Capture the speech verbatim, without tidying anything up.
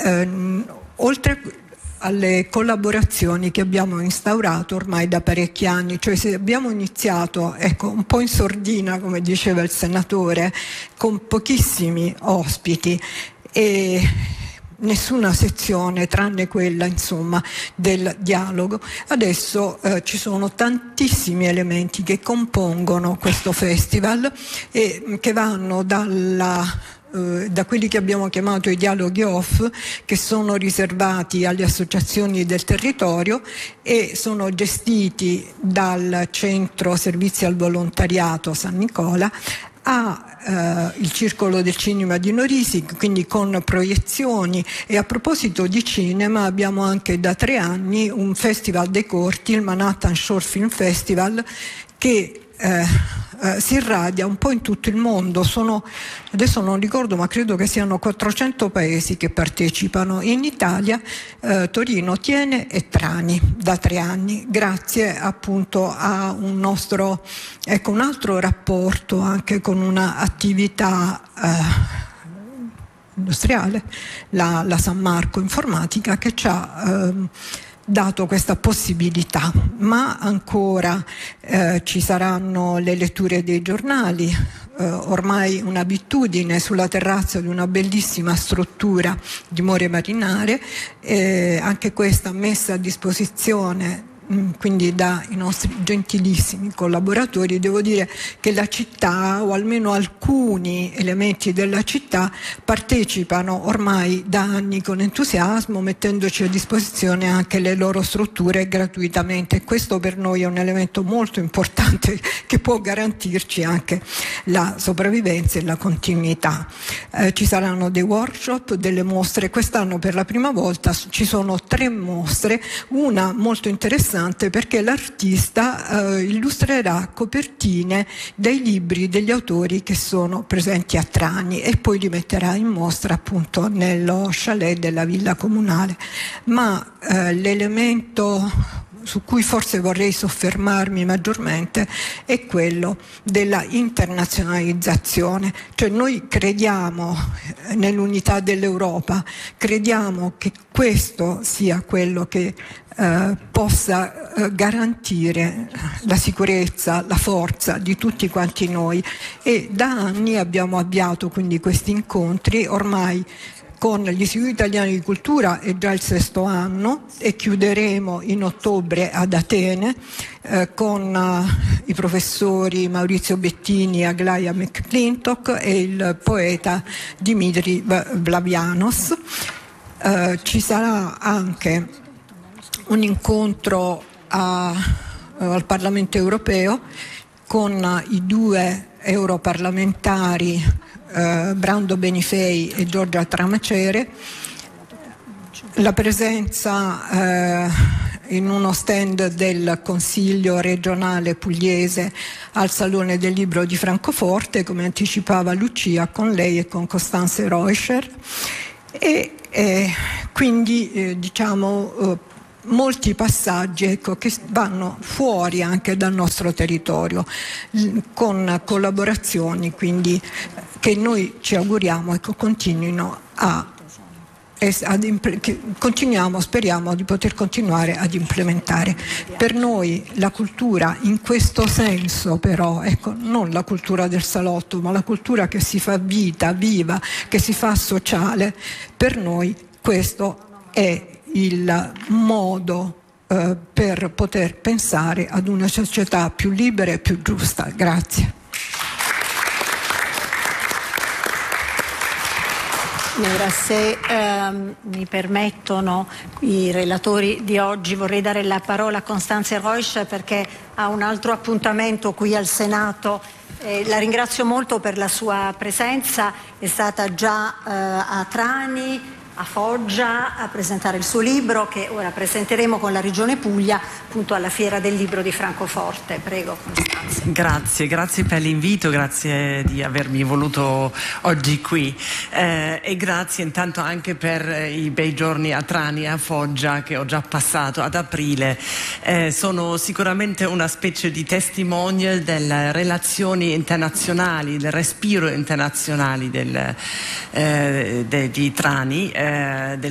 ehm, oltre alle collaborazioni che abbiamo instaurato ormai da parecchi anni, cioè se abbiamo iniziato, ecco, un po' in sordina, come diceva il senatore, con pochissimi ospiti e nessuna sezione tranne quella, insomma, del dialogo. Adesso eh, ci sono tantissimi elementi che compongono questo festival e che vanno dalla da quelli che abbiamo chiamato i dialoghi off, che sono riservati alle associazioni del territorio e sono gestiti dal Centro Servizi al Volontariato San Nicola, a eh, il Circolo del Cinema di Norisi, quindi con proiezioni. E a proposito di cinema, abbiamo anche da tre anni un festival dei corti, il Manhattan Short Film Festival, che eh, eh, si irradia un po' in tutto il mondo. Sono, adesso non ricordo, ma credo che siano quattrocento paesi che partecipano. In Italia eh, Torino tiene e Trani da tre anni, grazie appunto a un nostro, ecco, un altro rapporto anche con una attività eh, industriale, la, la San Marco Informatica, che ci ha ehm, dato questa possibilità. Ma ancora eh, ci saranno le letture dei giornali, eh, ormai un'abitudine sulla terrazza di una bellissima struttura di More Marinare, eh, anche questa messa a disposizione quindi dai nostri gentilissimi collaboratori. Devo dire che la città, o almeno alcuni elementi della città, partecipano ormai da anni con entusiasmo, mettendoci a disposizione anche le loro strutture gratuitamente, e questo per noi è un elemento molto importante che può garantirci anche la sopravvivenza e la continuità. Eh, ci saranno dei workshop, delle mostre. Quest'anno per la prima volta ci sono tre mostre, una molto interessante perché l'artista eh, illustrerà copertine dei libri degli autori che sono presenti a Trani e poi li metterà in mostra appunto nello chalet della villa comunale. Ma eh, l'elemento su cui forse vorrei soffermarmi maggiormente è quello della internazionalizzazione. Cioè noi crediamo nell'unità dell'Europa, crediamo che questo sia quello che eh, possa eh, garantire la sicurezza, la forza di tutti quanti noi, e da anni abbiamo avviato quindi questi incontri. Ormai con gli istituti italiani di cultura è già il sesto anno e chiuderemo in ottobre ad Atene eh, con uh, i professori Maurizio Bettini e Aglaia McClintock e il poeta Dimitri Vlavianos. Eh, ci sarà anche un incontro a, al Parlamento europeo con i due europarlamentari Uh, Brando Benifei e Giorgia Tramacere, la presenza uh, in uno stand del Consiglio regionale pugliese al Salone del Libro di Francoforte, come anticipava Lucia, con lei e con Costanze Reuscher, e eh, quindi eh, diciamo uh, molti passaggi, ecco, che vanno fuori anche dal nostro territorio, con collaborazioni quindi che noi ci auguriamo, ecco, continuino a Ad impl- che continuiamo, speriamo di poter continuare ad implementare. Per noi la cultura in questo senso, però, ecco, non la cultura del salotto, ma la cultura che si fa vita, viva, che si fa sociale, per noi questo è il modo eh, per poter pensare ad una società più libera e più giusta. Grazie. Allora, se ehm, mi permettono i relatori di oggi, vorrei dare la parola a Costanze Reuscher perché ha un altro appuntamento qui al Senato. Eh, la ringrazio molto per la sua presenza, è stata già eh, a Trani, a Foggia a presentare il suo libro, che ora presenteremo con la Regione Puglia appunto alla Fiera del Libro di Francoforte. Prego, Costanze. Grazie, grazie per l'invito, grazie di avermi voluto oggi qui eh, e grazie intanto anche per i bei giorni a Trani e a Foggia che ho già passato ad aprile. Eh, sono sicuramente una specie di testimonial delle relazioni internazionali, del respiro internazionali del, eh, de, di Trani, eh, del